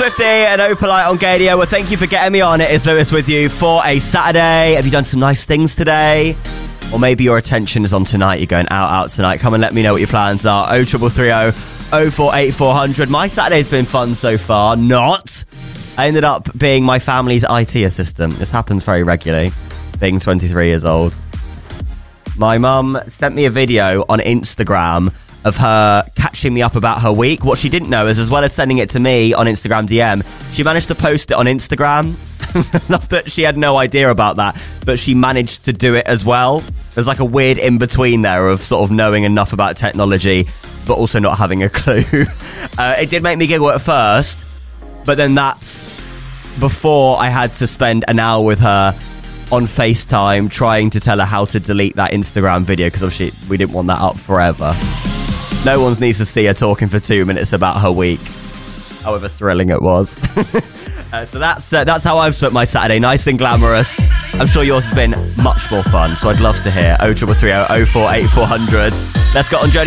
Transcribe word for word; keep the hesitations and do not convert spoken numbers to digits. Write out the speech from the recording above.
Swifty and Opalite on Gadio. Well, thank you for getting me on. It is Lewis with you for a Saturday. Have you done some nice things today? Or maybe your attention is on tonight. You're going out, out tonight. Come and let me know what your plans are. oh three three three oh, oh four eight four hundred. My Saturday's been fun so far. Not. I ended up being my family's I T assistant. This happens very regularly, being twenty-three years old. My mum sent me a video on Instagram of her catching me up about her week. What she didn't know is, as well as sending it to me on Instagram D M, she managed to post it on Instagram. Not that she had no idea about that, but she managed to do it as well. There's like a weird in-between there of sort of knowing enough about technology, but also not having a clue. uh, it did make me giggle at first, but then that's before I had to spend an hour with her on FaceTime trying to tell her how to delete that Instagram video, because obviously we didn't want that up forever. No one needs to see her talking for two minutes about her week, however thrilling it was. uh, so that's uh, that's how I've spent my Saturday, nice and glamorous. I'm sure yours has been much more fun, so I'd love to hear. oh three three three oh, oh four eight four hundred. Let's get on Journey.